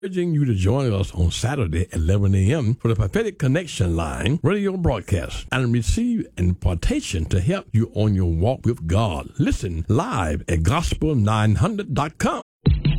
Urging you to join us on Saturday at 11 a.m. for the Prophetic Connection Line radio broadcast and receive an impartation to help you on your walk with God. Listen live at gospel900.com.